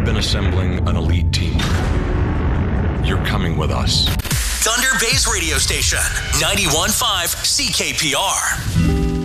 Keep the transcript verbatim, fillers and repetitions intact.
We've been assembling an elite team. You're coming with us. Thunder Bay's radio station, ninety-one point five C K P R.